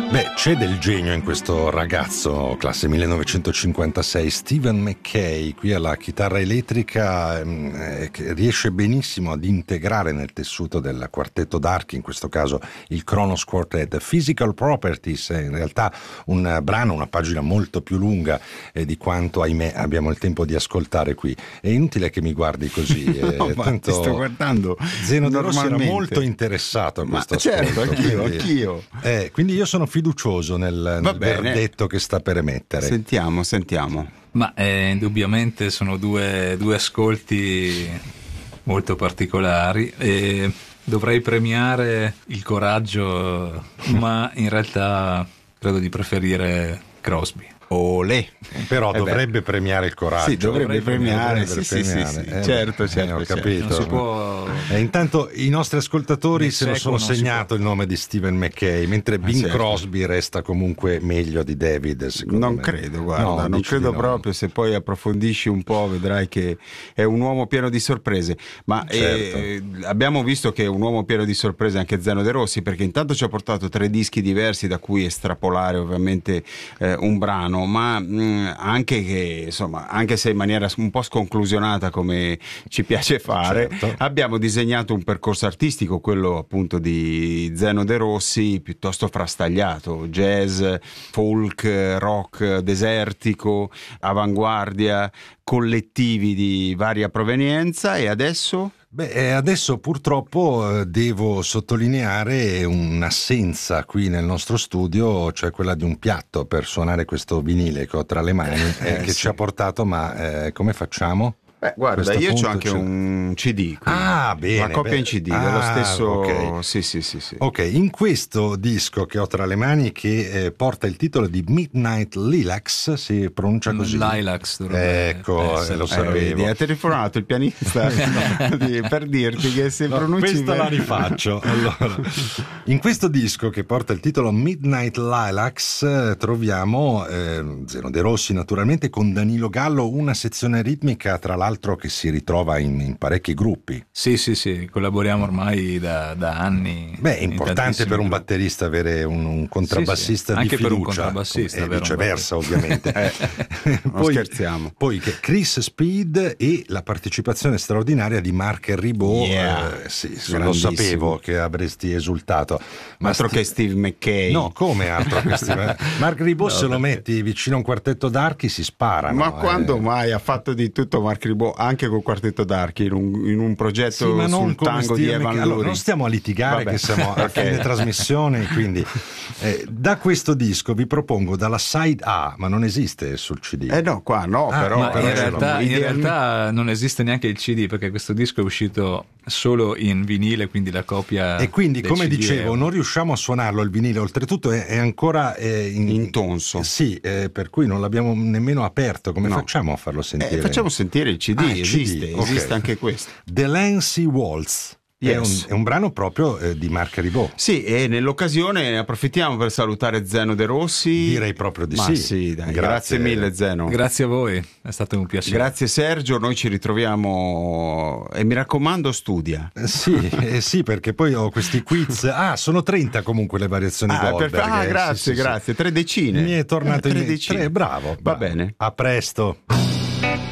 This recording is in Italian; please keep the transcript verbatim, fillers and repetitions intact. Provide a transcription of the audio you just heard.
Beh, c'è del genio in questo ragazzo, classe millenovecentocinquantasei, Stephen McKay, qui alla chitarra elettrica, eh, che riesce benissimo ad integrare nel tessuto del quartetto d'archi, in questo caso il Kronos Quartet. Physical Properties è in realtà un brano, una pagina molto più lunga eh, di quanto, ahimè, abbiamo il tempo di ascoltare qui. È inutile che mi guardi così. Eh, no, ma tanto ti sto guardando. Zeno De Rossi era molto interessato a questo ma certo, ascolto, anch'io, quindi, anch'io. Eh, quindi io sono fiducioso nel, nel verdetto che sta per emettere. Sentiamo, sentiamo. Ma eh, indubbiamente sono due, due ascolti molto particolari e dovrei premiare il coraggio, ma in realtà credo di preferire Crosby. Olè. Però eh dovrebbe premiare il coraggio. Sì, dovrebbe, dovrebbe premiare, dovrebbe sì, premiare. sì, sì, sì. Eh, certo, eh, certo, ho certo. capito. Non si può... E intanto i nostri ascoltatori se lo sono segnato il nome di Stephen McKay, mentre Bing certo. Crosby resta comunque meglio di David, secondo non me. credo, guarda, no, non credo no. proprio. Se poi approfondisci un po' vedrai che è un uomo pieno di sorprese. Ma certo. eh, abbiamo visto che è un uomo pieno di sorprese anche Zeno De Rossi, perché intanto ci ha portato tre dischi diversi da cui estrapolare ovviamente eh, un brano, ma mh, anche che insomma, anche se in maniera un po' sconclusionata come ci piace fare, certo. abbiamo disegnato un percorso artistico, quello appunto di Zeno De Rossi, piuttosto frastagliato, jazz, folk, rock desertico, avanguardia, collettivi di varia provenienza. E adesso? Beh, adesso purtroppo devo sottolineare un'assenza qui nel nostro studio, cioè quella di un piatto per suonare questo vinile che ho tra le mani, eh, eh, che sì. ci ha portato, ma eh, come facciamo? Beh, guarda, io ho anche c'è... un C D qui. Ah, bene. La coppia beh. in C D, ah, dello stesso. Okay. Sì, sì, sì, sì. Ok, in questo disco che ho tra le mani, che eh, porta il titolo di Midnight Lilacs, si pronuncia così? Lilacs. Ecco, eh, lo sapevo. Eh, vedi, ha telefonato il pianista di, per dirti che se no, pronunci questa bene... la rifaccio. Allora, in questo disco che porta il titolo Midnight Lilacs eh, troviamo eh, Zeno De Rossi naturalmente con Danilo Gallo, una sezione ritmica tra l'altro che si ritrova in, in parecchi gruppi. Sì, sì, sì, collaboriamo ormai da, da anni. Beh, è importante per un gruppi. batterista avere un, un contrabbassista sì, sì. di Anche fiducia. per un contrabbassista, e viceversa ovviamente. eh, poi, scherziamo. Poi che Chris Speed e la partecipazione straordinaria di Mark Ribot, yeah. eh, sì, lo sapevo che avresti esultato. Ma altro sti... che Steve McKay. No, come altro che Steve Mark Ribot, no, se lo metti vicino a un quartetto d'archi si sparano. Ma quando eh. mai ha fatto di tutto Mark Ribot anche col quartetto d'archi in un, in un progetto sì, ma non sul tango Steve di Evan McKay. Lurie. Allora, non stiamo a litigare Vabbè. che siamo a okay. fine trasmissione, quindi eh, da questo disco vi propongo dalla side A, ma non esiste sul C D. Eh no, qua no, ah, però, ma però in, realtà, in idealmente... realtà non esiste neanche il C D, perché questo disco è uscito solo in vinile, quindi la copia e quindi come C D dicevo è... non riusciamo a suonarlo il vinile, oltretutto è, è ancora eh, in, intonso, sì, eh, per cui non l'abbiamo nemmeno aperto. Come no. facciamo a farlo sentire? Eh, facciamo sentire il C D, ah, esiste, C D. esiste okay. anche questo. The Lancy Waltz. Yes. È, un, è un brano proprio eh, di Mark Ribot. Sì, e nell'occasione approfittiamo per salutare Zeno De Rossi. Direi proprio di Ma sì. sì dai, grazie. grazie mille Zeno. Grazie a voi, è stato un piacere. Grazie Sergio, noi ci ritroviamo e mi raccomando studia. Eh, sì, eh, sì, perché poi ho questi quiz. Ah, sono trenta comunque le variazioni ah, Goldberg. Per... Ah, grazie, sì, sì, grazie, sì. tre decine. Mi è tornato eh, in tre decine. Tre, bravo. Va bene. A presto.